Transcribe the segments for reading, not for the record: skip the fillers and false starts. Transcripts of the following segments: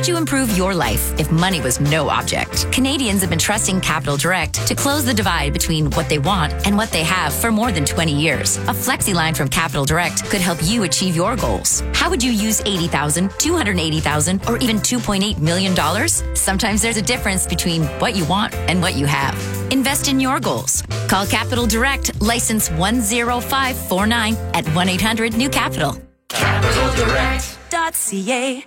would you improve your life if money was no object? Canadians have been trusting Capital Direct to close the divide between what they want and what they have for more than 20 years. A flexi line from Capital Direct could help you achieve your goals. How would you use $80,000, $280,000, or even $2.8 million? Sometimes there's a difference between what you want and what you have. Invest in your goals. Call Capital Direct, license 10549 at 1-800-NEW-CAPITAL. CapitalDirect.ca.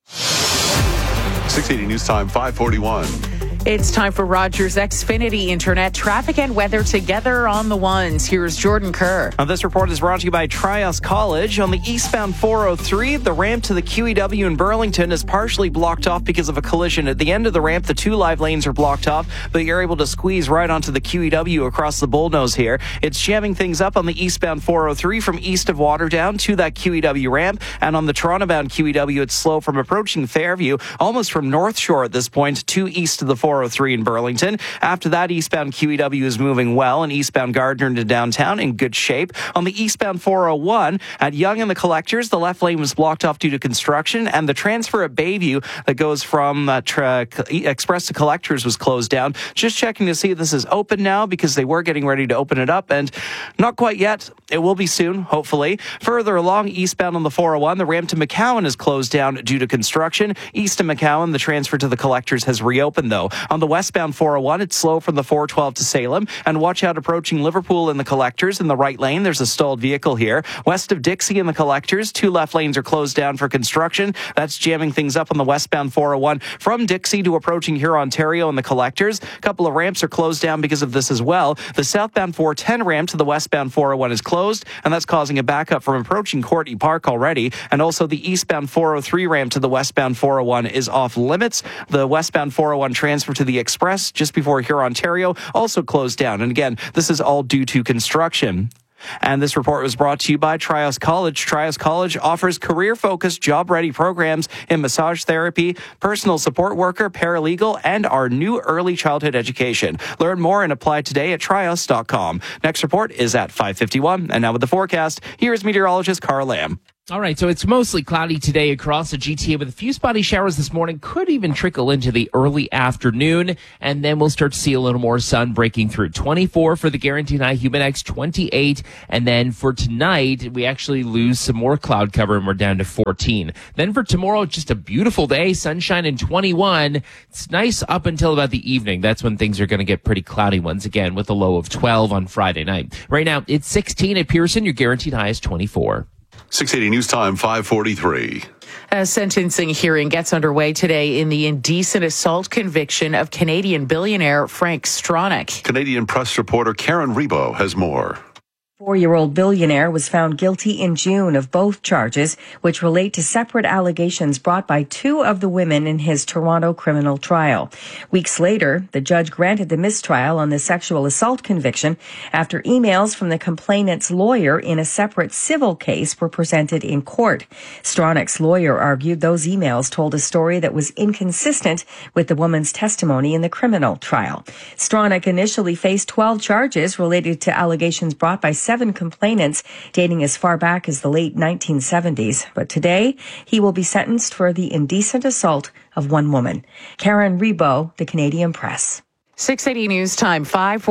680 News Time, 541. It's time for Rogers Xfinity Internet traffic and weather together on the ones. Here's Jordan Kerr. Now, this report is brought to you by Trios College. On the eastbound 403, the ramp to the QEW in Burlington is partially blocked off because of a collision. At the end of the ramp, the two live lanes are blocked off, but you're able to squeeze right onto the QEW across the bullnose here. It's jamming things up on the eastbound 403 from east of Waterdown to that QEW ramp, and on the Toronto-bound QEW, it's slow from approaching Fairview, almost from North Shore at this point, to east of the 403 in Burlington. After that, eastbound QEW is moving well, and eastbound Gardner into downtown in good shape. On the eastbound 401 at Yonge and the Collectors, the left lane was blocked off due to construction, and the transfer at Bayview that goes from Express to Collectors was closed down. Just checking to see if this is open now, because they were getting ready to open it up, and not quite yet. It will be soon, hopefully. Further along, eastbound on the 401, the ramp to McCowan is closed down due to construction. East of McCowan, the transfer to the Collectors has reopened, though. On the westbound 401, it's slow from the 412 to Salem. And watch out approaching Liverpool in the Collectors. In the right lane, there's a stalled vehicle here. West of Dixie in the Collectors, two left lanes are closed down for construction. That's jamming things up on the westbound 401 from Dixie to approaching here Ontario in the Collectors. A couple of ramps are closed down because of this as well. The southbound 410 ramp to the westbound 401 is closed, and that's causing a backup from approaching Courtney Park already. And also the eastbound 403 ramp to the westbound 401 is off limits. The westbound 401 transfer to the Express just before here Ontario also closed down. And again, this is all due to construction. And this report was brought to you by Trios College. Trios College offers career-focused, job-ready programs in massage therapy, personal support worker, paralegal, and our new early childhood education. Learn more and apply today at trios.com. Next report is at 5:51. And now with the forecast, here's meteorologist Carl Lamb. All right, so it's mostly cloudy today across the GTA with a few spotty showers this morning. Could even trickle into the early afternoon, and then we'll start to see a little more sun breaking through. 24 for the guaranteed high, Humidex 28, and then for tonight, we actually lose some more cloud cover, and we're down to 14. Then for tomorrow, just a beautiful day, sunshine and 21. It's nice up until about the evening. That's when things are going to get pretty cloudy once again, with a low of 12 on Friday night. Right now, it's 16 at Pearson. Your guaranteed high is 24. 680 News Time, 543. A sentencing hearing gets underway today in the indecent assault conviction of Canadian billionaire Frank Stronach. Canadian Press reporter Karen Rebo has more. 4-year-old billionaire was found guilty in June of both charges, which relate to separate allegations brought by two of the women in his Toronto criminal trial. Weeks later, the judge granted the mistrial on the sexual assault conviction after emails from the complainant's lawyer in a separate civil case were presented in court. Stronach's lawyer argued those emails told a story that was inconsistent with the woman's testimony in the criminal trial. Stronach initially faced 12 charges related to allegations brought by 7 complainants dating as far back as the late 1970s. But today, he will be sentenced for the indecent assault of one woman. Karen Rebo, The Canadian Press. 680 News Time,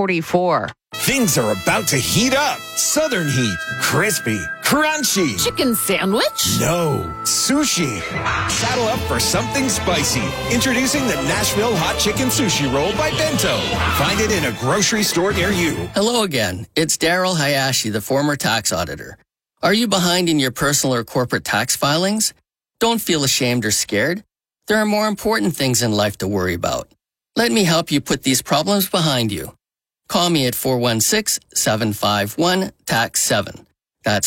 5:44. Things are about to heat up. Southern heat. Crispy. Crunchy. Chicken sandwich? No. Sushi. Saddle up for something spicy. Introducing the Nashville Hot Chicken Sushi Roll by Bento. Find it in a grocery store near you. Hello again. It's Daryl Hayashi, the former tax auditor. Are you behind in your personal or corporate tax filings? Don't feel ashamed or scared. There are more important things in life to worry about. Let me help you put these problems behind you. Call me at 416-751-TAX-7. That's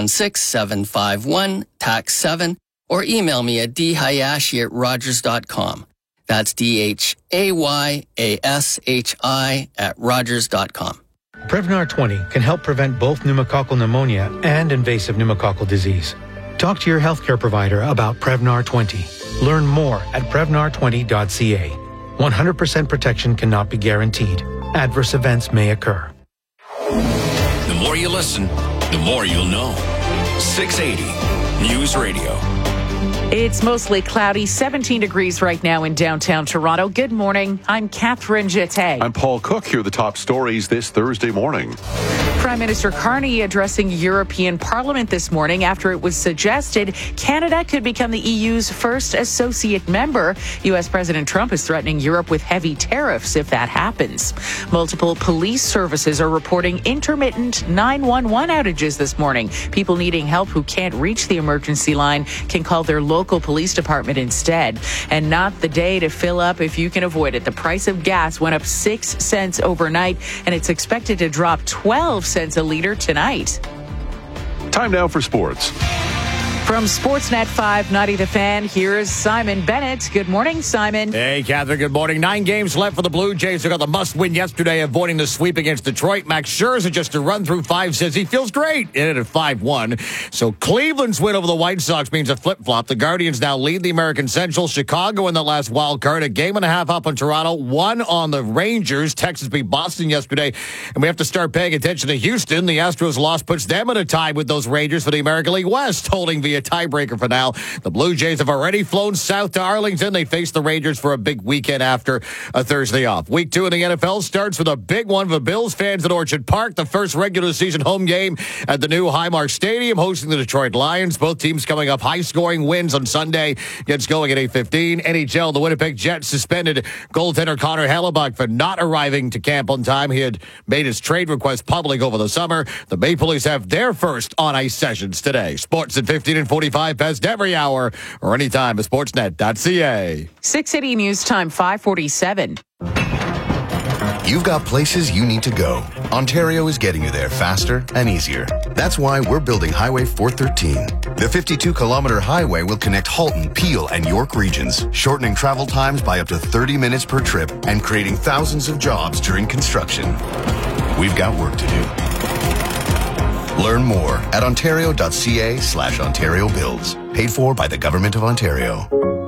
416-751-TAX-7. Or email me at dhayashi@rogers.com. That's DHAYASHI@rogers.com. Prevnar 20 can help prevent both pneumococcal pneumonia and invasive pneumococcal disease. Talk to your healthcare provider about Prevnar 20. Learn more at Prevnar20.ca. 100% protection cannot be guaranteed. Adverse events may occur. The more you listen, the more you'll know. 680 News Radio. It's mostly cloudy, 17 degrees right now in downtown Toronto. Good morning. I'm Catherine Jeté. I'm Paul Cook. Here are the top stories this Thursday morning. Prime Minister Carney addressing European Parliament this morning after it was suggested Canada could become the EU's first associate member. U.S. President Trump is threatening Europe with heavy tariffs if that happens. Multiple police services are reporting intermittent 911 outages this morning. People needing help who can't reach the emergency line can call their local police department instead. And not the day to fill up if you can avoid it. The price of gas went up 6 cents overnight, and it's expected to drop 12 cents a liter tonight. Time now for sports. From Sportsnet 590 The Fan, here's Simon Bennett. Good morning, Simon. Hey, Catherine, good morning. 9 games left for the Blue Jays, who got the must-win yesterday, avoiding the sweep against Detroit. Max Scherzer, just to run through 5, says he feels great. In it at 5-1. So Cleveland's win over the White Sox means a flip-flop. The Guardians now lead the American Central. Chicago in the last wild card, a game and a half up on Toronto, 1 on the Rangers. Texas beat Boston yesterday. And we have to start paying attention to Houston. The Astros loss puts them in a tie with those Rangers for the American League West, holding via tiebreaker for now. The Blue Jays have already flown south to Arlington. They face the Rangers for a big weekend after a Thursday off. Week 2 in the NFL starts with a big one for Bills fans at Orchard Park. The first regular season home game at the new Highmark Stadium, hosting the Detroit Lions. Both teams coming up high-scoring wins on Sunday. Gets going at 8:15. NHL, the Winnipeg Jets suspended goaltender Connor Hellebuck for not arriving to camp on time. He had made his trade request public over the summer. The Maple Leafs have their first on-ice sessions today. Sports at 15 and 45 past every hour or anytime at sportsnet.ca. 680 News Time, 5:47. You've got places you need to go. Ontario is getting you there faster and easier. That's why we're building Highway 413. The 52-kilometer highway will connect Halton, Peel, and York regions, shortening travel times by up to 30 minutes per trip and creating thousands of jobs during construction. We've got work to do. Learn more at ontario.ca/Ontario Builds. Paid for by the Government of Ontario.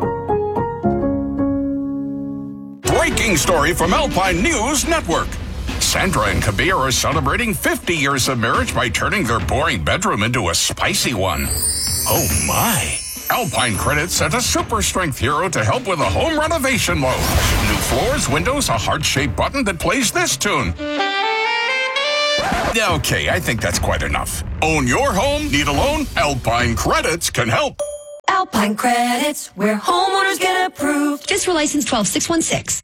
Breaking story from Alpine News Network. Sandra and Kabir are celebrating 50 years of marriage by turning their boring bedroom into a spicy one. Oh my. Alpine Credit sent a super strength hero to help with a home renovation loan. New floors, windows, a heart-shaped button that plays this tune. Okay, I think that's quite enough. Own your home? Need a loan? Alpine Credits can help. Alpine Credits, where homeowners get approved. Just for license 12616.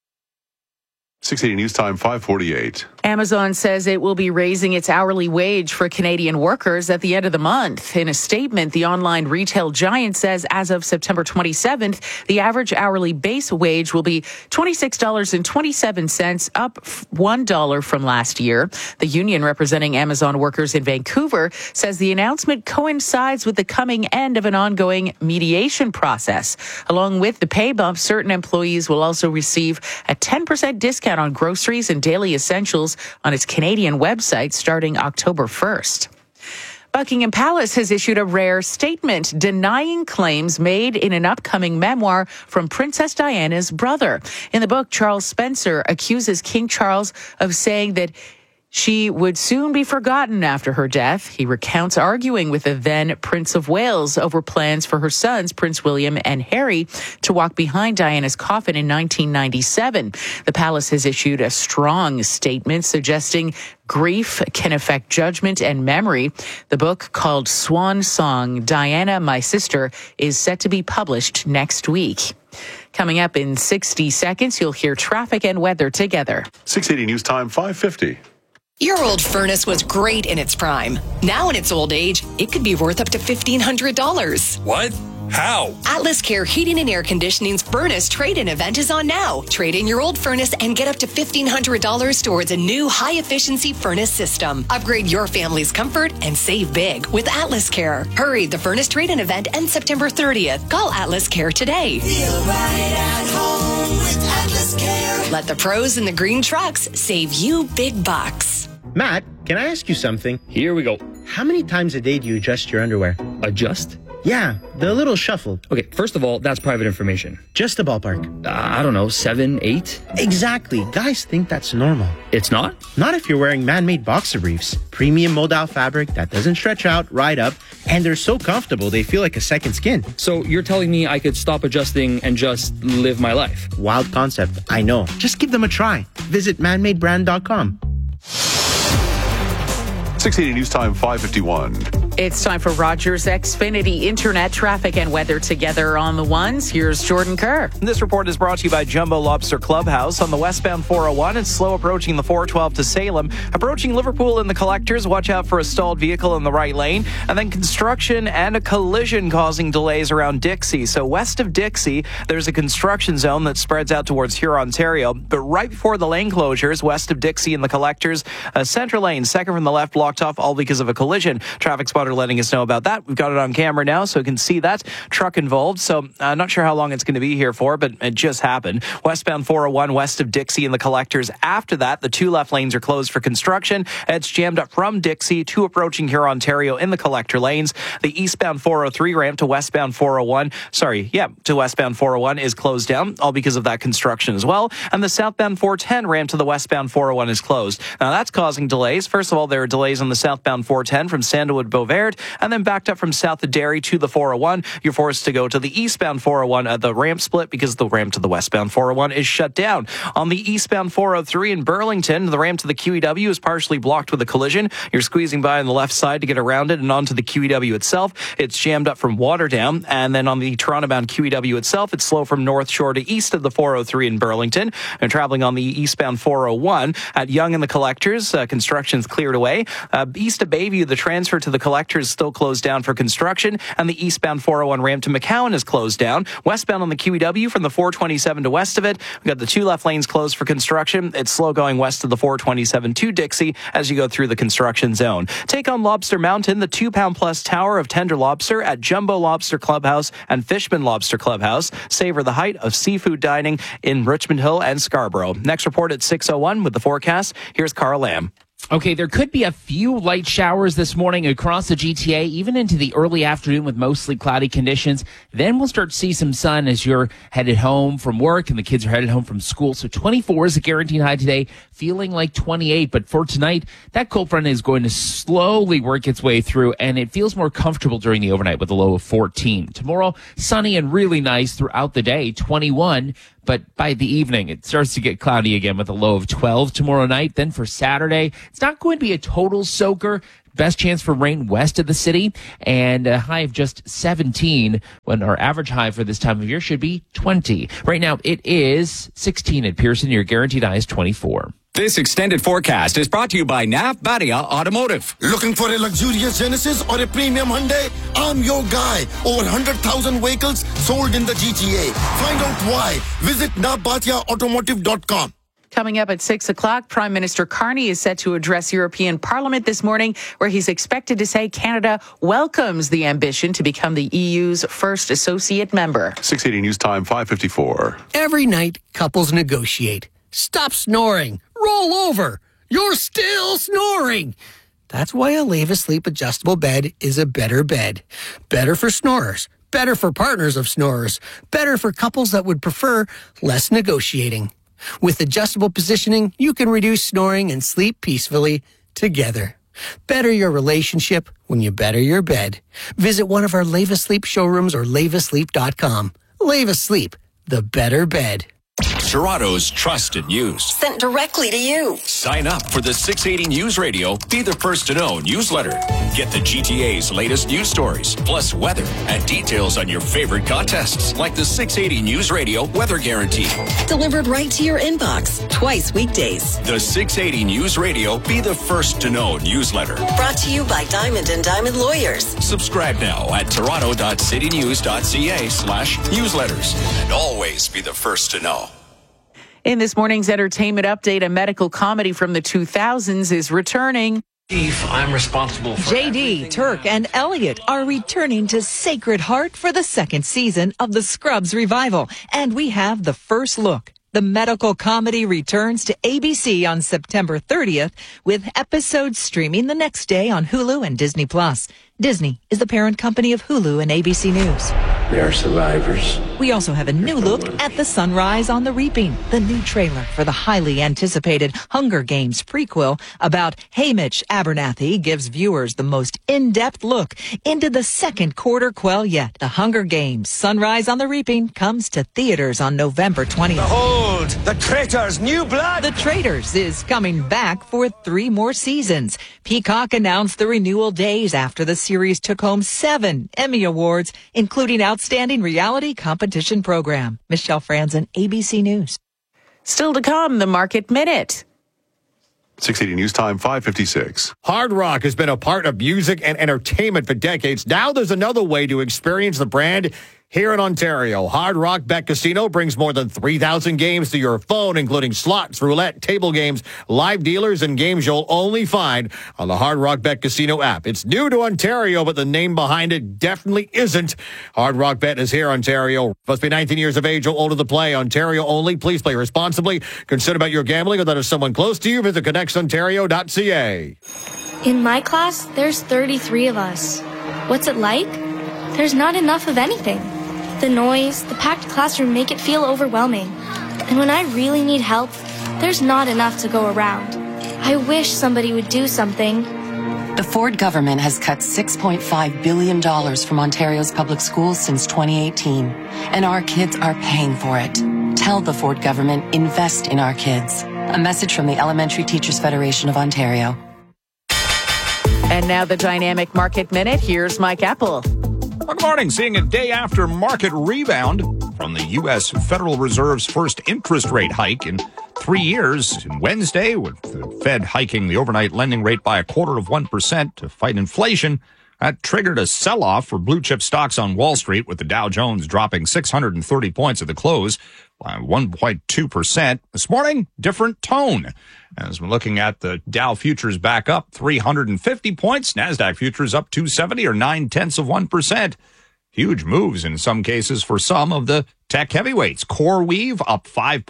680 News Time, 5:48. Amazon says it will be raising its hourly wage for Canadian workers at the end of the month. In a statement, the online retail giant says as of September 27th, the average hourly base wage will be $26.27, up $1 from last year. The union representing Amazon workers in Vancouver says the announcement coincides with the coming end of an ongoing mediation process. Along with the pay bump, certain employees will also receive a 10% discount on groceries and daily essentials on its Canadian website starting October 1st. Buckingham Palace has issued a rare statement denying claims made in an upcoming memoir from Princess Diana's brother. In the book, Charles Spencer accuses King Charles of saying that she would soon be forgotten after her death. He recounts arguing with the then Prince of Wales over plans for her sons, Prince William and Harry, to walk behind Diana's coffin in 1997. The palace has issued a strong statement suggesting grief can affect judgment and memory. The book, called Swan Song, Diana, My Sister, is set to be published next week. Coming up in 60 seconds, you'll hear traffic and weather together. 680 News Time, 5:50. Your old furnace was great in its prime. Now in its old age, it could be worth up to $1,500. What? How? Atlas Care Heating and Air Conditioning's furnace trade-in event is on now. Trade in your old furnace and get up to $1,500 towards a new high-efficiency furnace system. Upgrade your family's comfort and save big with Atlas Care. Hurry, the furnace trade-in event ends September 30th. Call Atlas Care today. Feel right at home with Atlas Care. Let the pros in the green trucks save you big bucks. Matt, can I ask you something? Here we go. How many times a day do you adjust your underwear? Adjust? Yeah, the little shuffle. Okay, first of all, that's private information. Just a ballpark. I don't know, 7, 8? Exactly. Guys think that's normal. It's not? Not if you're wearing man-made boxer briefs. Premium modal fabric that doesn't stretch out, right up, and they're so comfortable they feel like a second skin. So you're telling me I could stop adjusting and just live my life? Wild concept, I know. Just give them a try. Visit manmadebrand.com. 680 News Time 5:51. It's time for Rogers Xfinity Internet traffic and weather together on the ones. Here's Jordan Kerr. This report is brought to you by Jumbo Lobster Clubhouse. On the westbound 401, it's slow approaching the 412 to Salem. Approaching Liverpool in the collectors, watch out for a stalled vehicle in the right lane. And then construction and a collision causing delays around Dixie. So west of Dixie, there's a construction zone that spreads out towards Huron, Ontario. But right before the lane closures, west of Dixie in the collectors, center lane, second from the left, blocked off, all because of a collision. Traffic spotter letting us know about that. We've got it on camera now, so we can see that truck involved. So I'm not sure how long it's going to be here for, but it just happened. Westbound 401 west of Dixie in the collectors. After that, the two left lanes are closed for construction. It's jammed up from Dixie to approaching Huron, Ontario in the collector lanes. The eastbound 403 ramp to westbound 401, to westbound 401 is closed down, all because of that construction as well. And the southbound 410 ramp to the westbound 401 is closed. Now that's causing delays. First of all, there are delays on the southbound 410 from Sandalwood Beauvert, and then backed up from south of Derry to the 401. You're forced to go to the eastbound 401 at the ramp split because the ramp to the westbound 401 is shut down. On the eastbound 403 in Burlington, the ramp to the QEW is partially blocked with a collision. You're squeezing by on the left side to get around it and onto the QEW itself. It's jammed up from Waterdown. And then on the Toronto-bound QEW itself, it's slow from North Shore to east of the 403 in Burlington. And traveling on the eastbound 401 at Yonge and the collectors, construction's cleared away. East of Bayview, the transfer to the collectors is still closed down for construction, and the eastbound 401 ramp to McCowan is closed down. Westbound on the QEW from the 427 to west of it, we've got the two left lanes closed for construction. It's slow going west of the 427 to Dixie as you go through the construction zone. Take on Lobster Mountain, the 2-pound-plus tower of tender lobster at Jumbo Lobster Clubhouse and Fishman Lobster Clubhouse. Savor the height of seafood dining in Richmond Hill and Scarborough. Next report at 6:01 with the forecast. Here's Carl Lamb. Okay, there could be a few light showers this morning across the GTA, even into the early afternoon with mostly cloudy conditions. Then we'll start to see some sun as you're headed home from work and the kids are headed home from school. So 24 is a guaranteed high today, feeling like 28. But for tonight, that cold front is going to slowly work its way through, and it feels more comfortable during the overnight with a low of 14. Tomorrow, sunny and really nice throughout the day, 21. But by the evening, it starts to get cloudy again with a low of 12 tomorrow night. Then for Saturday, it's not going to be a total soaker. Best chance for rain west of the city, and a high of just 17 when our average high for this time of year should be 20. Right now, it is 16 at Pearson. Your guaranteed high is 24. This extended forecast is brought to you by Nav Badia Automotive. Looking for a luxurious Genesis or a premium Hyundai? I'm your guy. Over 100,000 vehicles sold in the GTA. Find out why. Visit navbatiaautomotive.com. Coming up at 6 o'clock, Prime Minister Carney is set to address European Parliament this morning, where he's expected to say Canada welcomes the ambition to become the EU's first associate member. 680 News Time 5:54. Every night, couples negotiate. Stop snoring. Roll over. You're still snoring. That's why a Leva Sleep adjustable bed is a better bed. Better for snorers. Better for partners of snorers. Better for couples that would prefer less negotiating. With adjustable positioning, you can reduce snoring and sleep peacefully together. Better your relationship when you better your bed. Visit one of our Leva Sleep showrooms or levasleep.com. Leva Sleep, the better bed. Toronto's trusted news. Sent directly to you. Sign up for the 680 News Radio Be the First to Know newsletter. Get the GTA's latest news stories, plus weather and details on your favorite contests, like the 680 News Radio Weather Guarantee. Delivered right to your inbox, twice weekdays. The 680 News Radio Be the First to Know newsletter. Brought to you by Diamond and Diamond Lawyers. Subscribe now at toronto.citynews.ca/newsletters. And always be the first to know. In this morning's entertainment update, a medical comedy from the 2000s is returning. Chief, I'm responsible for JD, Turk, and Elliot are returning to Sacred Heart for the second season of the Scrubs revival. And we have the first look. The medical comedy returns to ABC on September 30th, with episodes streaming the next day on Hulu and Disney+. Disney is the parent company of Hulu and ABC News. They are survivors. We also have a new look at The Sunrise on the Reaping, the new trailer for the highly anticipated Hunger Games prequel about Haymitch Abernathy gives viewers the most in-depth look into the second quarter quell yet. The Hunger Games Sunrise on the Reaping comes to theaters on November 20th. Behold, the Traitors' new blood! The Traitors is coming back for 3 more seasons. Peacock announced the renewal days after the series took home 7 Emmy Awards, including Outstanding Reality Competition Program. Michelle Franzen, ABC News. Still to come, the Market Minute. 680 News Time 556. Hard Rock has been a part of music and entertainment for decades. Now there's another way to experience the brand here in Ontario. Hard Rock Bet Casino brings more than 3,000 games to your phone, including slots, roulette, table games, live dealers, and games you'll only find on the Hard Rock Bet Casino app. It's new to Ontario, but the name behind it definitely isn't. Hard Rock Bet is here, Ontario. Must be 19 years of age or older to play. Ontario only. Please play responsibly. Concerned about your gambling or that is someone close to you? Visit connectsontario.ca. In my class, there's 33 of us. What's it like? There's not enough of anything. The noise, the packed classroom make it feel overwhelming. And when I really need help, there's not enough to go around. I wish somebody would do something. The Ford government has cut $6.5 billion from Ontario's public schools since 2018, and our kids are paying for it. Tell the Ford government, invest in our kids. A message from the Elementary Teachers Federation of Ontario. And now the Dynamic Market Minute. Here's Mike Apple. Good morning. Seeing a day after market rebound from the U.S. Federal Reserve's first interest rate hike in 3 years. Wednesday, with the Fed hiking the overnight lending rate by 0.25% to fight inflation, that triggered a sell-off for blue-chip stocks on Wall Street, with the Dow Jones dropping 630 points at the close by 1.2%. This morning, different tone. As we're looking at the Dow futures back up 350 points, NASDAQ futures up 270 or 0.9%. Huge moves in some cases for some of the tech heavyweights. CoreWeave up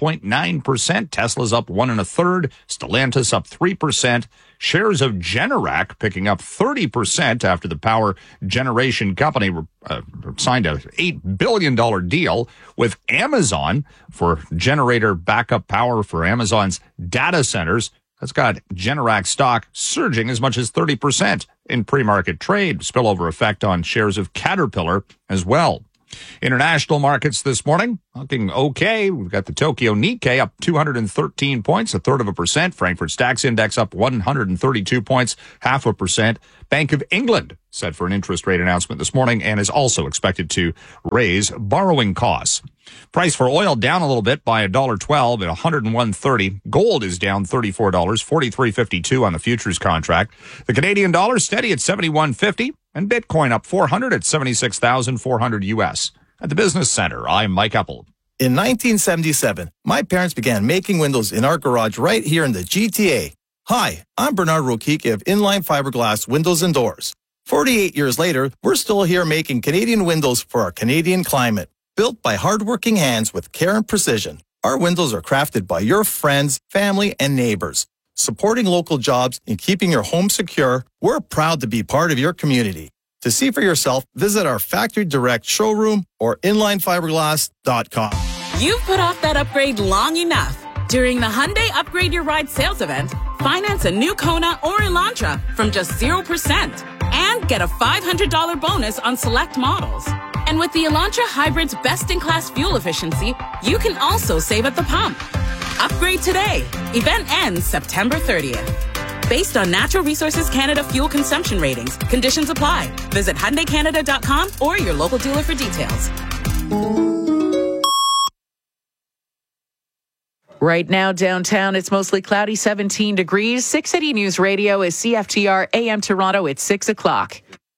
5.9%. Tesla's up 1 1/3. Stellantis up 3%. Shares of Generac picking up 30% after the power generation company signed a $8 billion deal with Amazon for generator backup power for Amazon's data centers. That's got Generac stock surging as much as 30% in pre-market trade. Spillover effect on shares of Caterpillar as well. International markets this morning looking okay. We've got the Tokyo Nikkei up 213 points, 0.33%. Frankfurt DAX index up 132 points, 0.5%. Bank of England set for an interest rate announcement this morning and is also expected to raise borrowing costs. Price for oil down a little bit by $1.12 at $101.30. Gold is down $34, $43.52 on the futures contract. The Canadian dollar steady at $71.50. And Bitcoin up 400 at 76,400 US. At the Business Center, I'm Mike Apple. In 1977, my parents began making windows in our garage right here in the GTA. Hi, I'm Bernard Rokicki of Inline Fiberglass Windows and Doors. 48 years later, we're still here making Canadian windows for our Canadian climate. Built by hardworking hands with care and precision, our windows are crafted by your friends, family, and neighbors. Supporting local jobs and keeping your home secure, we're proud to be part of your community. To see for yourself, visit our Factory Direct showroom or inlinefiberglass.com. You've put off that upgrade long enough. During the Hyundai Upgrade Your Ride sales event, finance a new Kona or Elantra from just 0% and get a $500 bonus on select models. And with the Elantra Hybrid's best-in-class fuel efficiency, you can also save at the pump. Upgrade today. Event ends September 30th. Based on Natural Resources Canada fuel consumption ratings, conditions apply. Visit HyundaiCanada.com or your local dealer for details. Right now, downtown, it's mostly cloudy, 17 degrees. 680 News Radio is CFTR AM Toronto at 6 o'clock.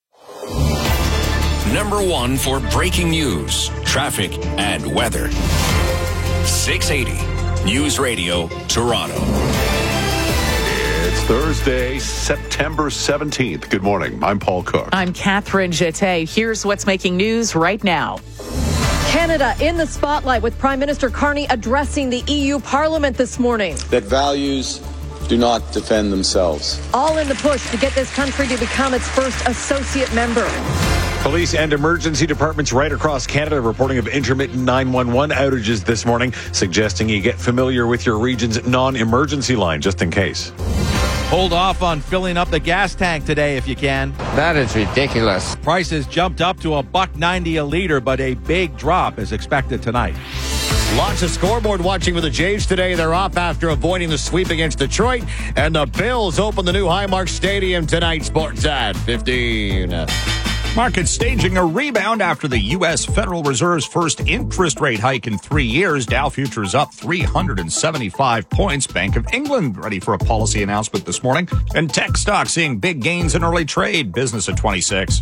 Number 1 for breaking news, traffic, and weather. 680 News Radio, Toronto. It's Thursday, September 17th. Good morning. I'm Paul Cook. I'm Catherine Jeté. Here's what's making news right now. Canada in the spotlight with Prime Minister Carney addressing the EU Parliament this morning. That values do not defend themselves. All in the push to get this country to become its first associate member. Police and emergency departments right across Canada reporting of intermittent 911 outages this morning, suggesting you get familiar with your region's non-emergency line just in case. Hold off on filling up the gas tank today if you can. That is ridiculous. Prices jumped up to $1.90 a liter, but a big drop is expected tonight. Lots of scoreboard watching for the Jays today. They're off after avoiding the sweep against Detroit. And the Bills open the new Highmark Stadium tonight. Sports at 15. Markets staging a rebound after the U.S. Federal Reserve's first interest rate hike in 3 years. Dow futures up 375 points. Bank of England ready for a policy announcement this morning. And tech stocks seeing big gains in early trade. Business at 26.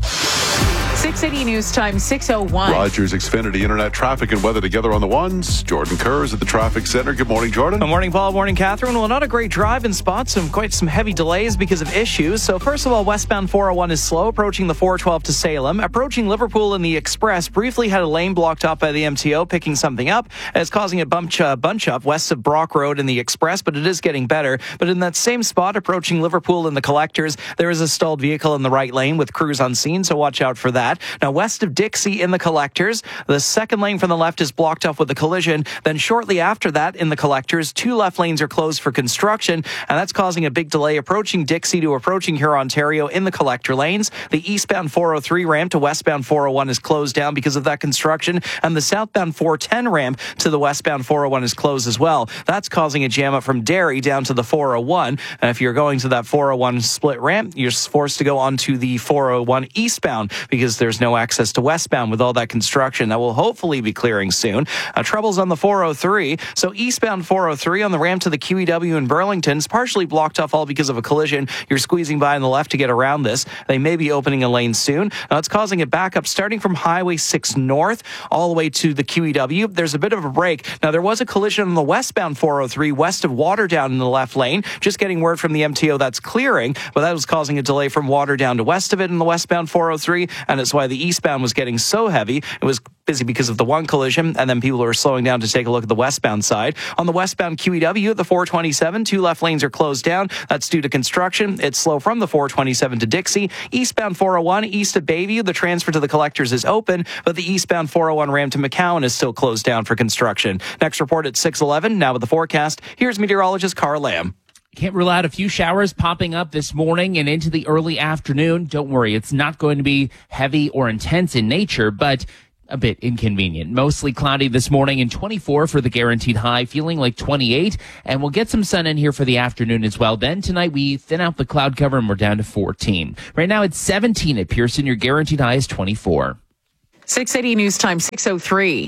680 News Time, 6:01. Rogers Xfinity Internet traffic and weather together on the ones. Jordan Kerr is at the traffic center. Good morning, Jordan. Good morning, Paul. Morning, Catherine. Well, not a great drive in spots. Quite some heavy delays because of issues. So first of all, westbound 401 is slow, approaching the 412 to Salem. Approaching Liverpool in the Express, briefly had a lane blocked up by the MTO, picking something up. It's causing a bunch up west of Brock Road in the Express, but it is getting better. But in that same spot, approaching Liverpool in the Collectors, there is a stalled vehicle in the right lane with crews on scene, so watch out for that. Now, west of Dixie in the Collectors, the second lane from the left is blocked off with a collision. Then shortly after that, in the Collectors, 2 left lanes are closed for construction, and that's causing a big delay approaching Dixie to approaching Huron, Ontario in the collector lanes. The eastbound 403 ramp to westbound 401 is closed down because of that construction, and the southbound 410 ramp to the westbound 401 is closed as well. That's causing a jam up from Derry down to the 401. And if you're going to that 401 split ramp, you're forced to go onto the 401 eastbound because there's no access to westbound with all that construction. That will hopefully be clearing soon. Troubles on the 403. So eastbound 403 on the ramp to the QEW in Burlington is partially blocked off all because of a collision. You're squeezing by on the left to get around this. They may be opening a lane soon. Now it's causing a backup starting from Highway 6 North all the way to the QEW. There's a bit of a break. Now there was a collision on the westbound 403 west of Waterdown in the left lane. Just getting word from the MTO that's clearing, but that was causing a delay from Waterdown to west of it in the westbound 403, and it's why the eastbound was getting so heavy. It was busy because of the one collision, and then people are slowing down to take a look at the westbound side. On the westbound QEW at the 427, 2 left lanes are closed down. That's due to construction. It's slow from the 427 to Dixie. Eastbound 401 east of Bayview, the transfer to the Collectors is open, but the eastbound 401 ramp to McCowan is still closed down for construction. Next report at 6:11. Now with the forecast, here's meteorologist Carl Lamb. Can't rule out a few showers popping up this morning and into the early afternoon. Don't worry, it's not going to be heavy or intense in nature, but a bit inconvenient. Mostly cloudy this morning and 24 for the guaranteed high, feeling like 28. And we'll get some sun in here for the afternoon as well. Then tonight we thin out the cloud cover and we're down to 14. Right now it's 17 at Pearson. Your guaranteed high is 24. 680 News Time, 6:03.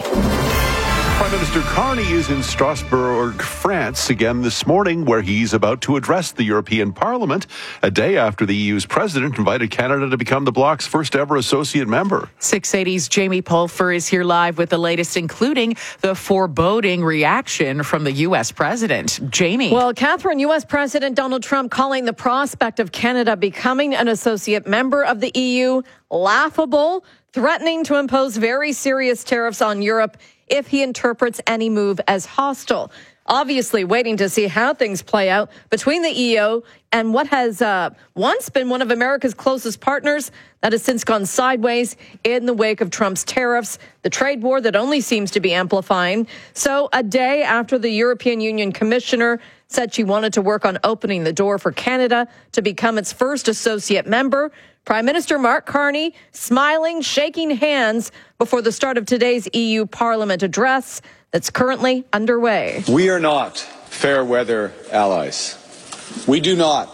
Prime Minister Carney is in Strasbourg, France, again this morning, where he's about to address the European Parliament, a day after the EU's president invited Canada to become the bloc's first ever associate member. 680's Jamie Pulfer is here live with the latest, including the foreboding reaction from the U.S. president. Jamie. Well, Catherine, U.S. President Donald Trump calling the prospect of Canada becoming an associate member of the EU laughable, threatening to impose very serious tariffs on Europe if he interprets any move as hostile. Obviously waiting to see how things play out between the EU and what has once been one of America's closest partners that has since gone sideways in the wake of Trump's tariffs, the trade war that only seems to be amplifying. So a day after the European Union Commissioner said she wanted to work on opening the door for Canada to become its first associate member, Prime Minister Mark Carney smiling, shaking hands before the start of today's EU Parliament address that's currently underway. We are not fair weather allies. We do not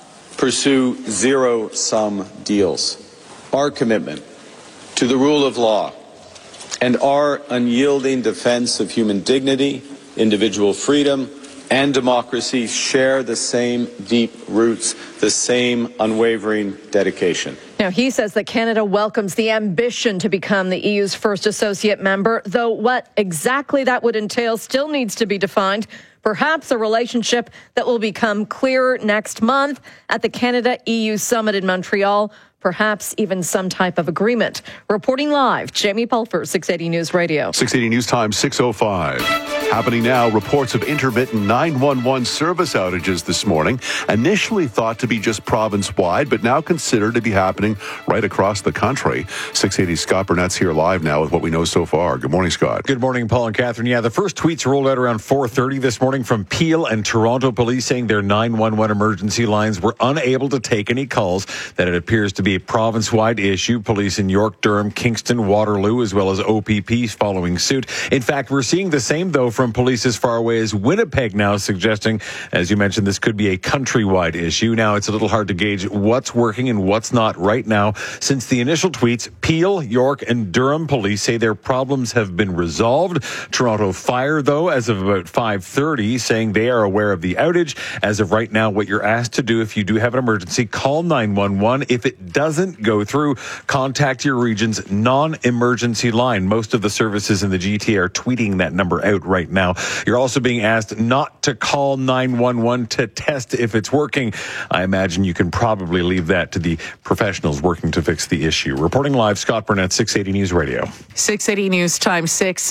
pursue zero-sum deals. Our commitment to the rule of law and our unyielding defense of human dignity, individual freedom, and democracy share the same deep roots, the same unwavering dedication. Now, he says that Canada welcomes the ambition to become the EU's first associate member, though what exactly that would entail still needs to be defined. Perhaps a relationship that will become clearer next month at the Canada-EU summit in Montreal. perhaps even some type of agreement. Reporting live, Jamie Pulfer, 680 News Radio. 680 News Time, 6:05. Happening now, reports of intermittent 911 service outages this morning. Initially thought to be just province-wide, but now considered to be happening right across the country. 680 Scott Burnett's here live now with what we know so far. Good morning, Scott. Good morning, Paul and Catherine. Yeah, the first tweets rolled out around 4:30 this morning from Peel and Toronto police saying their 911 emergency lines were unable to take any calls, that it appears to be a province-wide issue. Police in York, Durham, Kingston, Waterloo, as well as OPP following suit. In fact, we're seeing the same, though, from police as far away as Winnipeg now, suggesting, as you mentioned, this could be a countrywide issue. Now, it's a little hard to gauge what's working and what's not right now. Since the initial tweets, Peel, York, and Durham police say their problems have been resolved. Toronto Fire, though, as of about 5:30, saying they are aware of the outage. As of right now, what you're asked to do if you do have an emergency, call 911. If it doesn't go through, contact your region's non-emergency line. Most of the services in the GTA are tweeting that number out right now. You're also being asked not to call 911 to test if it's working. I imagine you can probably leave that to the professionals working to fix the issue. Reporting live, Scott Burnett, 680 News Radio. 680 News Time,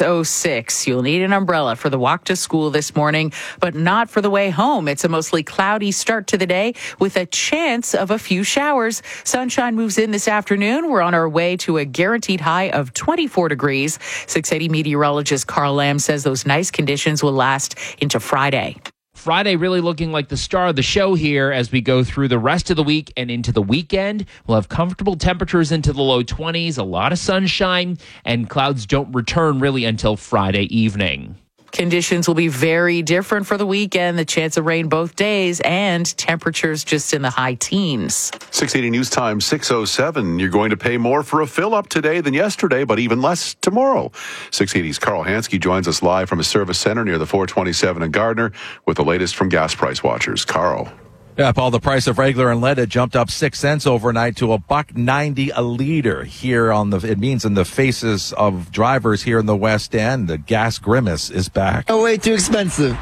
6:06. You'll need an umbrella for the walk to school this morning, but not for the way home. It's a mostly cloudy start to the day with a chance of a few showers. Sunshine moves in this afternoon. We're on our way to a guaranteed high of 24 degrees. 680 meteorologist Carl Lamb says those nice conditions will last into Friday. Friday really looking like the star of the show here as we go through the rest of the week and into the weekend. We'll have comfortable temperatures into the low 20s, a lot of sunshine, and clouds don't return really until Friday evening. Conditions will be very different for the weekend. The chance of rain both days and temperatures just in the high teens. 680 News Time, 6:07. You're going to pay more for a fill-up today than yesterday, but even less tomorrow. 680's Carl Hansky joins us live from a service center near the 427 in Gardner with the latest from gas price watchers. Carl. Yeah, Paul, the price of regular unleaded jumped up 6 cents overnight to $1.90 a liter here it means in the faces of drivers here in the West End. The gas grimace is back. Oh, way too expensive,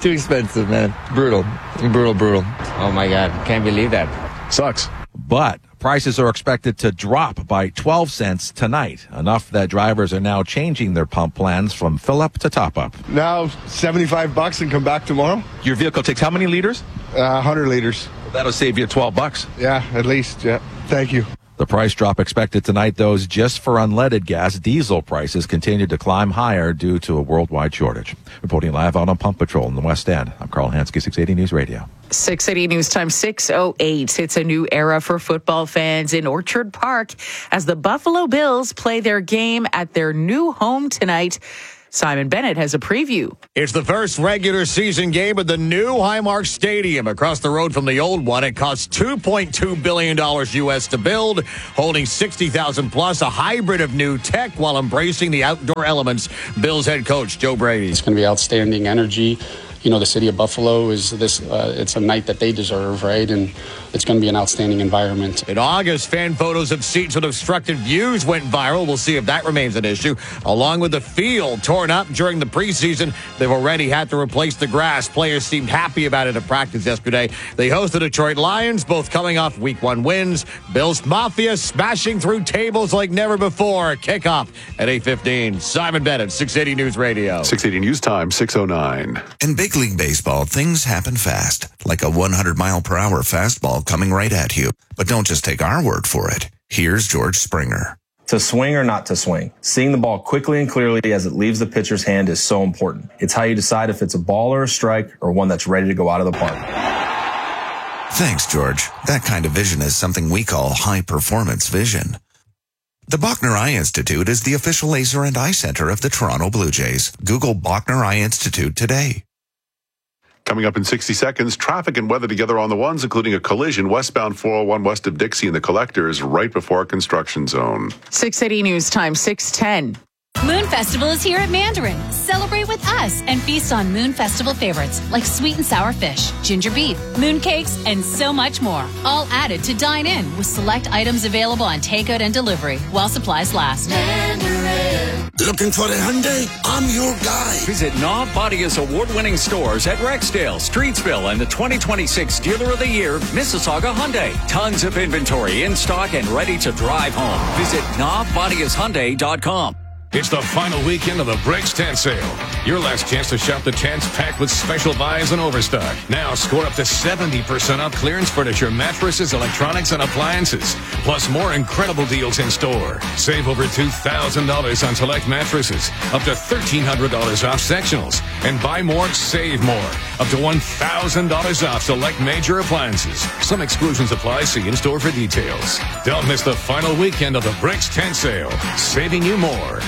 man. Brutal. Oh my God, can't believe that. Sucks. But prices are expected to drop by 12 cents tonight, enough that drivers are now changing their pump plans from fill up to top up. Now $75 and come back tomorrow. Your vehicle takes how many liters? 100 liters. That'll save you $12. Yeah, at least. Yeah. Thank you. The price drop expected tonight, though, is just for unleaded gas. Diesel prices continue to climb higher due to a worldwide shortage. Reporting live out on Pump Patrol in the West End, I'm Carl Hansky, 680 News Radio. 680 News Time, 6:08. It's a new era for football fans in Orchard Park as the Buffalo Bills play their game at their new home tonight. Simon Bennett has a preview. It's the first regular season game at the new Highmark Stadium across the road from the old one. It costs $2.2 billion U.S. to build, holding 60,000 plus, a hybrid of new tech while embracing the outdoor elements. Bills head coach Joe Brady. It's going to be outstanding energy. You know, the city of Buffalo is it's a night that they deserve, right? And it's going to be an outstanding environment. In August, fan photos of seats with obstructed views went viral. We'll see if that remains an issue. Along with the field torn up during the preseason, they've already had to replace the grass. Players seemed happy about it at practice yesterday. They host the Detroit Lions, both coming off Week 1 wins. Bills Mafia smashing through tables like never before. Kickoff at 8:15. Simon Bennett, 680 News Radio. 680 News Time, 6:09. In Big League Baseball, things happen fast, like a 100-mile-per-hour fastball coming right at you. But don't just take our word for it. Here's George Springer. To swing or not to swing, seeing the ball quickly and clearly as it leaves the pitcher's hand is so important. It's how you decide if it's a ball or a strike or one that's ready to go out of the park. Thanks, George. That kind of vision is something we call high-performance vision. The Bachner Eye Institute is the official laser and eye center of the Toronto Blue Jays. Google Bachner Eye Institute today. Coming up in 60 seconds, traffic and weather together on the ones, including a collision westbound 401 west of Dixie and the Collectors right before a construction zone. 680 News Time, 6:10. Moon Festival is here at Mandarin. Celebrate with us and feast on Moon Festival favorites like sweet and sour fish, ginger beef, moon cakes, and so much more. All added to dine in with select items available on takeout and delivery while supplies last. Mandarin. Looking for a Hyundai? I'm your guy. Visit Nav Badia's award-winning stores at Rexdale, Streetsville, and the 2026 Dealer of the Year, Mississauga Hyundai. Tons of inventory in stock and ready to drive home. Visit NavBadiasHyundai.com. It's the final weekend of the Bricks Tent Sale. Your last chance to shop the tents packed with special buys and overstock. Now score up to 70% off clearance furniture, mattresses, electronics, and appliances. Plus more incredible deals in store. Save over $2,000 on select mattresses. Up to $1,300 off sectionals. And buy more, save more. Up to $1,000 off select major appliances. Some exclusions apply. See in store for details. Don't miss the final weekend of the Bricks Tent Sale. Saving you more.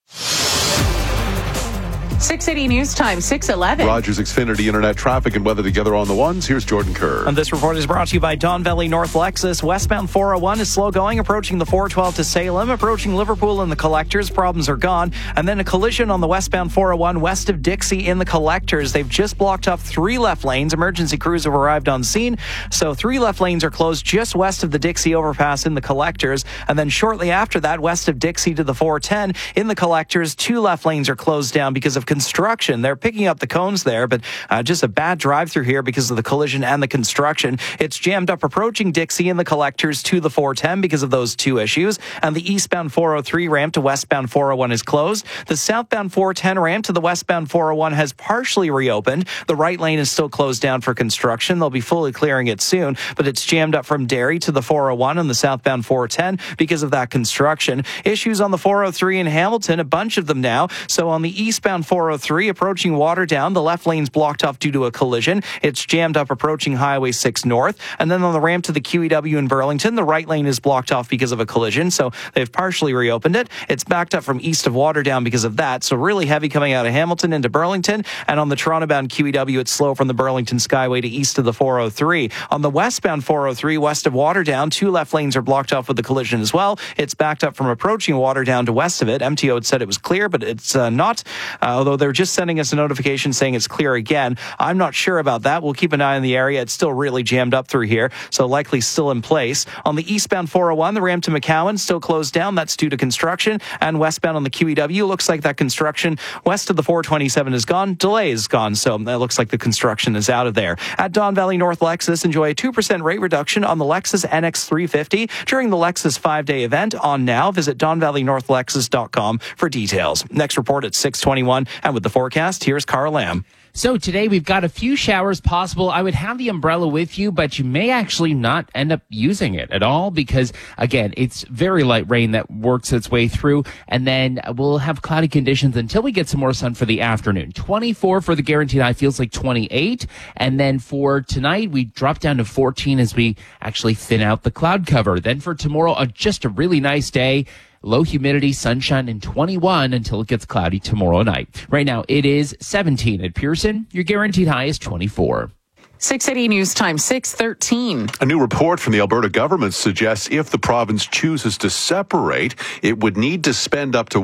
6:80 news time, 6:11. Rogers Xfinity Internet traffic and weather together on the ones. Here's Jordan Kerr. And this report is brought to you by Don Valley North Lexus. Westbound 401 is slow going, approaching the 412 to Salem, approaching Liverpool in the Collectors. Problems are gone. And then a collision on the westbound 401 west of Dixie in the Collectors. They've just blocked up 3 left lanes. Emergency crews have arrived on scene. So 3 left lanes are closed just west of the Dixie overpass in the Collectors. And then shortly after that, west of Dixie to the 410 in the Collectors, 2 left lanes are closed down because of construction. They're picking up the cones there, but just a bad drive through here because of the collision and the construction. It's jammed up approaching Dixie in the Collectors to the 410 because of those 2 issues. And the eastbound 403 ramp to westbound 401 is closed. The southbound 410 ramp to the westbound 401 has partially reopened. The right lane is still closed down for construction. They'll be fully clearing it soon, but it's jammed up from Derry to the 401 on the southbound 410 because of that construction. Issues on the 403 in Hamilton, a bunch of them now. So on the eastbound 403, approaching Waterdown, the left lane's blocked off due to a collision. It's jammed up approaching Highway 6 North. And then on the ramp to the QEW in Burlington, the right lane is blocked off because of a collision. So they've partially reopened it. It's backed up from east of Waterdown because of that. So really heavy coming out of Hamilton into Burlington. And on the Toronto-bound QEW, it's slow from the Burlington Skyway to east of the 403. On the westbound 403, west of Waterdown, 2 left lanes are blocked off with the collision as well. It's backed up from approaching Waterdown to west of it. MTO had said it was clear, but it's not. Although they're just sending us a notification saying it's clear again. I'm not sure about that. We'll keep an eye on the area. It's still really jammed up through here, so likely still in place. On the eastbound 401, the ramp to McCowan still closed down. That's due to construction. And westbound on the QEW, looks like that construction west of the 427 is gone. Delay is gone, so that looks like the construction is out of there. At Don Valley North Lexus, enjoy a 2% rate reduction on the Lexus NX 350 during the Lexus 5-day event on now. Visit DonValleyNorthLexus.com for details. Next report at 6:21, and with the forecast, here's Carl Lamb. So today we've got a few showers possible. I would have the umbrella with you, but you may actually not end up using it at all because, again, it's very light rain that works its way through. And then we'll have cloudy conditions until we get some more sun for the afternoon. 24 for the guaranteed high, feels like 28. And then for tonight, we drop down to 14 as we actually thin out the cloud cover. Then for tomorrow, just a really nice day. Low humidity, sunshine, and 21 until it gets cloudy tomorrow night. Right now, it is 17 at Pearson. Your guaranteed high is 24. 6:80 news time, 6:13. A new report from the Alberta government suggests if the province chooses to separate, it would need to spend up to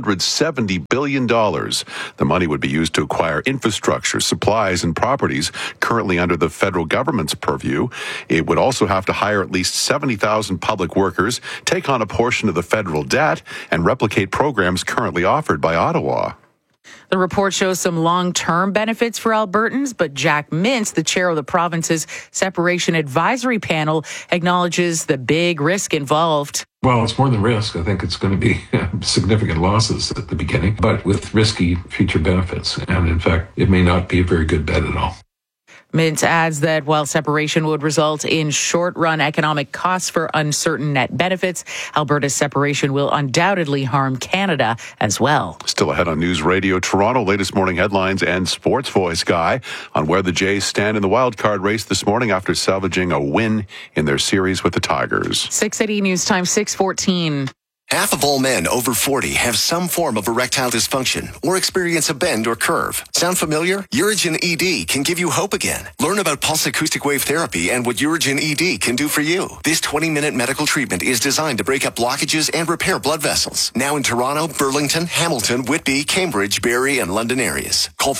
$170 billion. The money would be used to acquire infrastructure, supplies, and properties currently under the federal government's purview. It would also have to hire at least 70,000 public workers, take on a portion of the federal debt, and replicate programs currently offered by Ottawa. The report shows some long-term benefits for Albertans, but Jack Mintz, the chair of the province's separation advisory panel, acknowledges the big risk involved. Well, it's more than risk. I think it's going to be significant losses at the beginning, but with risky future benefits. And in fact, it may not be a very good bet at all. Mintz adds that while separation would result in short-run economic costs for uncertain net benefits, Alberta's separation will undoubtedly harm Canada as well. Still ahead on News Radio Toronto, latest morning headlines and Sports Voice Guy on where the Jays stand in the wildcard race this morning after salvaging a win in their series with the Tigers. 6:80 news time, 6:14. Half of all men over 40 have some form of erectile dysfunction or experience a bend or curve. Sound familiar? Urigen ED can give you hope again. Learn about pulse acoustic wave therapy and what Urigen ED can do for you. This 20-minute medical treatment is designed to break up blockages and repair blood vessels. Now in Toronto, Burlington, Hamilton, Whitby, Cambridge, Barrie, and London areas. Call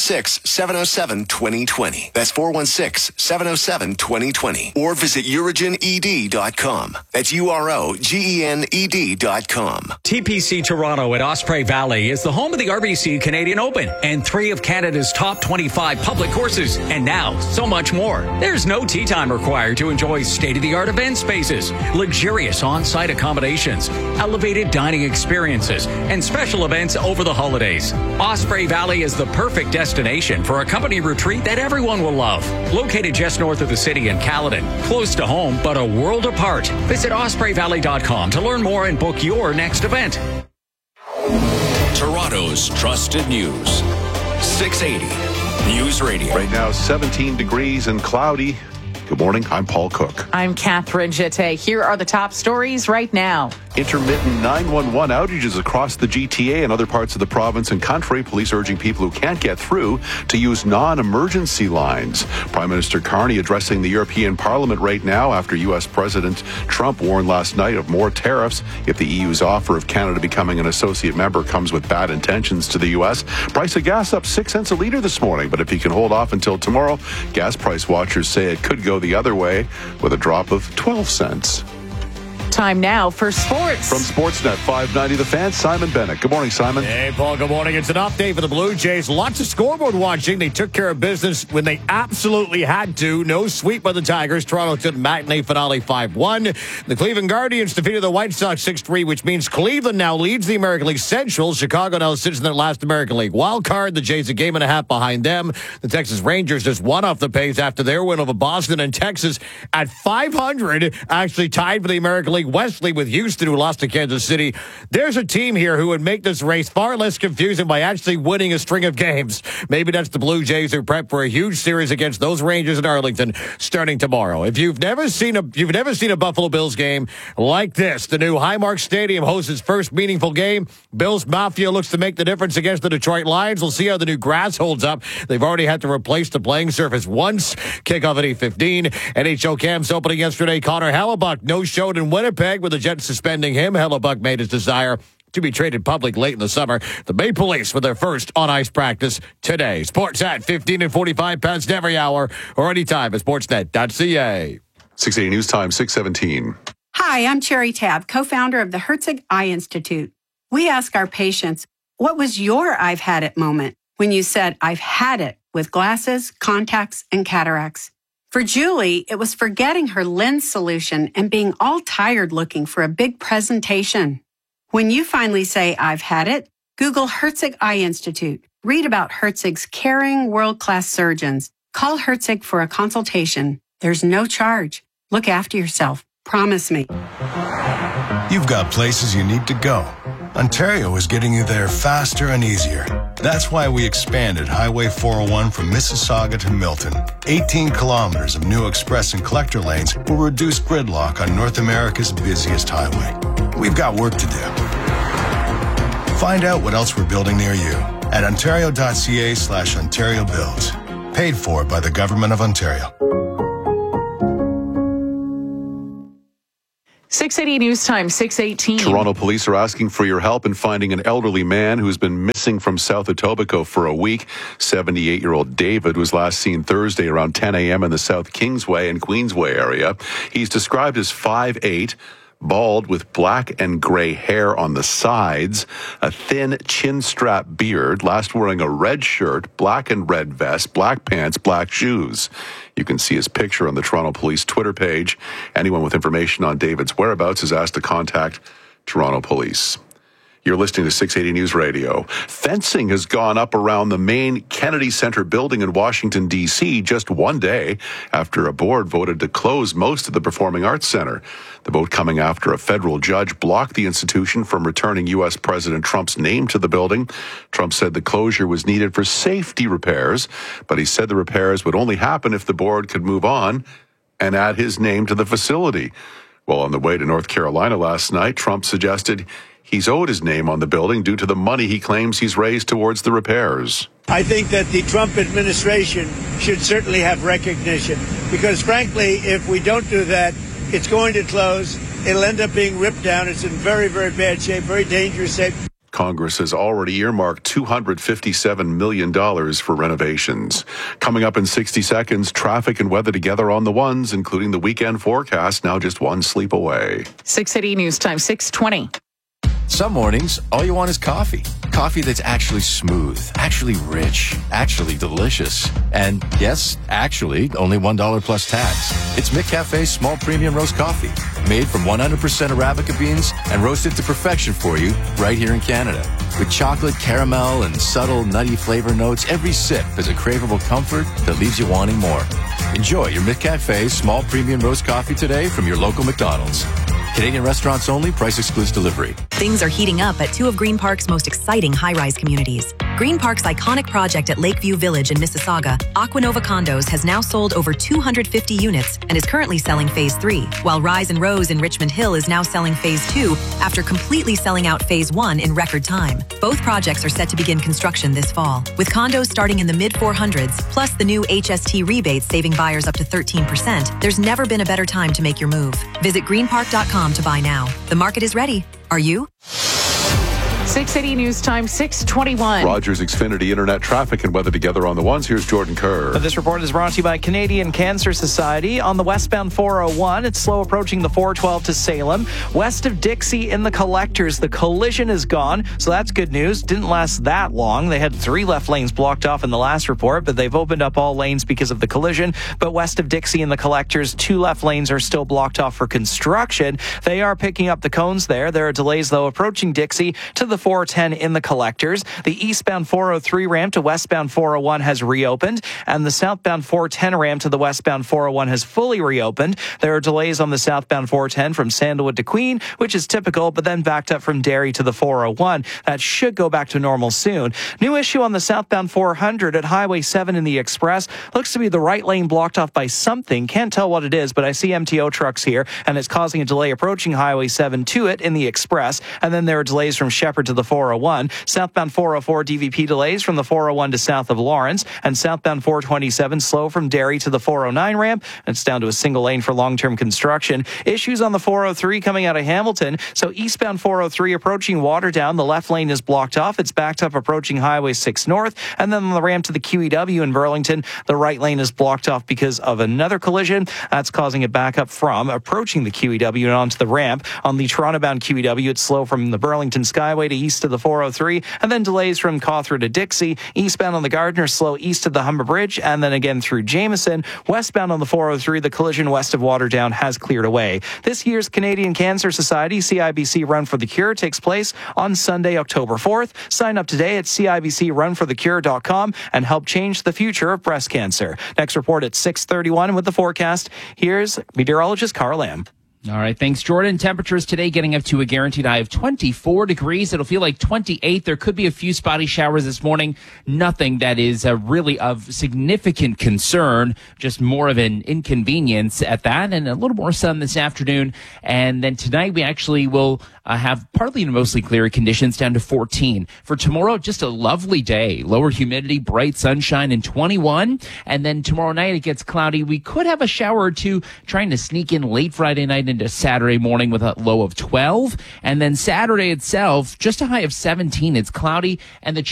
416-707-2020. That's 416-707-2020. Or visit urigened.com. That's UROGENED.com. TPCToronto.com. TPC Toronto at Osprey Valley is the home of the RBC Canadian Open and 3 of Canada's top 25 public courses. And now, so much more. There's no tee time required to enjoy state-of-the-art event spaces, luxurious on-site accommodations, elevated dining experiences, and special events over the holidays. Osprey Valley is the perfect destination for a company retreat that everyone will love. Located just north of the city in Caledon, close to home, but a world apart. Visit ospreyvalley.com to learn more and book your next event. Toronto's trusted news. 680 News Radio. Right now, 17 degrees and cloudy. Good morning. I'm Paul Cook. I'm Catherine Jette. Here are the top stories right now. Intermittent 911 outages across the GTA and other parts of the province and country. Police urging people who can't get through to use non-emergency lines. Prime Minister Carney addressing the European Parliament right now after U.S. President Trump warned last night of more tariffs if the EU's offer of Canada becoming an associate member comes with bad intentions to the U.S. Price of gas up 6 cents a litre this morning, but if he can hold off until tomorrow, gas price watchers say it could go the other way with a drop of 12 cents. Time now for sports. From Sportsnet 590 The Fan, Simon Bennett. Good morning, Simon. Hey, Paul. Good morning. It's an off day for the Blue Jays. Lots of scoreboard watching. They took care of business when they absolutely had to. No sweep by the Tigers. Toronto took matinee finale 5-1. The Cleveland Guardians defeated the White Sox 6-3, which means Cleveland now leads the American League Central. Chicago now sits in their last American League wild card. The Jays a game and a half behind them. The Texas Rangers just one off the pace after their win over Boston, and Texas at 500 actually tied for the American League Wesley with Houston, who lost to Kansas City. There's a team here who would make this race far less confusing by actually winning a string of games. Maybe that's the Blue Jays who prep for a huge series against those Rangers in Arlington starting tomorrow. If you've never seen a Buffalo Bills game like this, the new Highmark Stadium hosts its first meaningful game. Bills Mafia looks to make the difference against the Detroit Lions. We'll see how the new grass holds up. They've already had to replace the playing surface once. Kickoff at 8:15. NHL camps opening yesterday. Connor Hellebuck no-showed in Winnipeg with the Jets suspending him. Hellebuck made his desire to be traded public late in the summer. The Maple Leafs with their first on-ice practice today. Sportsnet 15 and 45 past every hour or anytime at sportsnet.ca. 680 News Time, 6:17. Hi, I'm Cherry Tabb, co-founder of the Herzig Eye Institute. We ask our patients, what was your I've had it moment when you said, I've had it with glasses, contacts, and cataracts? For Julie, it was forgetting her lens solution and being all tired looking for a big presentation. When you finally say, I've had it, Google Herzig Eye Institute. Read about Herzig's caring, world-class surgeons. Call Herzig for a consultation. There's no charge. Look after yourself. Promise me. You've got places you need to go. Ontario is getting you there faster and easier. That's why we expanded Highway 401 from Mississauga to Milton. 18 kilometers of new express and collector lanes will reduce gridlock on North America's busiest highway. We've got work to do. Find out what else we're building near you at ontario.ca/Ontario Builds. Paid for by the Government of Ontario. 680 News Time, 6:18. Toronto police are asking for your help in finding an elderly man who's been missing from South Etobicoke for a week. 78-year-old David was last seen Thursday around 10 a.m. in the South Kingsway and Queensway area. He's described as 5'8", bald with black and gray hair on the sides, a thin chin strap beard, last wearing a red shirt, black and red vest, black pants, black shoes. You can see his picture on the Toronto Police Twitter page. Anyone with information on David's whereabouts is asked to contact Toronto Police. You're listening to 680 News Radio. Fencing has gone up around the main Kennedy Center building in Washington, D.C. just one day after a board voted to close most of the Performing Arts Center. The vote coming after a federal judge blocked the institution from returning U.S. President Trump's name to the building. Trump said the closure was needed for safety repairs, but he said the repairs would only happen if the board could move on and add his name to the facility. Well, on the way to North Carolina last night, Trump suggested he's owed his name on the building due to the money he claims he's raised towards the repairs. I think that the Trump administration should certainly have recognition because, frankly, if we don't do that, it's going to close. It'll end up being ripped down. It's in very, very bad shape, very dangerous shape. Congress has already earmarked $257 million for renovations. Coming up in 60 seconds, traffic and weather together on the ones, including the weekend forecast, now just one sleep away. 680 News Time, 6:20. Some mornings, all you want is coffee. Coffee that's actually smooth, actually rich, actually delicious. And yes, actually, only $1 plus tax. It's McCafe's small premium roast coffee, made from 100% Arabica beans and roasted to perfection for you right here in Canada. With chocolate, caramel, and subtle nutty flavor notes, every sip is a craveable comfort that leaves you wanting more. Enjoy your McCafe small premium roast coffee today from your local McDonald's. Canadian restaurants only, price excludes delivery. Things are heating up at two of Green Park's most exciting high-rise communities. Green Park's iconic project at Lakeview Village in Mississauga, Aquanova Condos, has now sold over 250 units and is currently selling Phase 3, while Rise and Rose in Richmond Hill is now selling Phase 2 after completely selling out Phase 1 in record time. Both projects are set to begin construction this fall, with condos starting in the mid-400s, plus the new HST rebates saving buyers up to 13%. There's never been a better time to make your move. Visit greenpark.com to buy now. The market is ready. Are you? 680 News Time, 6:21. Rogers Xfinity Internet traffic and weather together on the ones. Here's Jordan Kerr. This report is brought to you by Canadian Cancer Society. On the westbound 401, it's slow approaching the 412 to Salem. West of Dixie in the Collectors, the collision is gone, so that's good news. Didn't last that long. They had 3 left lanes blocked off in the last report, but they've opened up all lanes because of the collision. But west of Dixie in the Collectors, 2 left lanes are still blocked off for construction. They are picking up the cones there. There are delays, though, approaching Dixie to the 410 in the Collectors. The eastbound 403 ramp to westbound 401 has reopened, and the southbound 410 ramp to the westbound 401 has fully reopened. There are delays on the southbound 410 from Sandalwood to Queen, which is typical, but then backed up from Derry to the 401. That should go back to normal soon. New issue on the southbound 400 at Highway 7 in the Express. Looks to be the right lane blocked off by something. Can't tell what it is, but I see MTO trucks here, and it's causing a delay approaching Highway 7 to it in the Express. And then there are delays from Shepherd to the 401. Southbound 404 DVP delays from the 401 to south of Lawrence, and southbound 427 slow from Derry to the 409 ramp. It's down to a single lane for long-term construction. Issues on the 403 coming out of Hamilton. So eastbound 403 approaching Waterdown, the left lane is blocked off. It's backed up approaching Highway 6 North. And then on the ramp to the QEW in Burlington, the right lane is blocked off because of another collision. That's causing it back up from approaching the QEW and onto the ramp. On the Toronto-bound QEW, it's slow from the Burlington Skyway to east of the 403, and then delays from Cawthra to Dixie. Eastbound on the Gardiner, slow east of the Humber Bridge, and then again through Jameson. Westbound on the 403, the collision west of Waterdown has cleared away. This year's Canadian Cancer Society CIBC Run for the Cure takes place on Sunday, October 4th. Sign up today at CIBCRunForTheCure.com and help change the future of breast cancer. Next report at 6:31 with the forecast. Here's meteorologist Carl Lamb. All right, thanks, Jordan. Temperatures today getting up to a guaranteed high of 24 degrees. It'll feel like 28. There could be a few spotty showers this morning. Nothing that is really of significant concern, just more of an inconvenience at that, and a little more sun this afternoon. And then tonight we actually will have partly to mostly clear conditions down to 14. For tomorrow, just a lovely day. Lower humidity, bright sunshine, and 21. And then tomorrow night it gets cloudy. We could have a shower or two trying to sneak in late Friday night into Saturday morning with a low of 12. And then Saturday itself, just a high of 17. It's cloudy, and the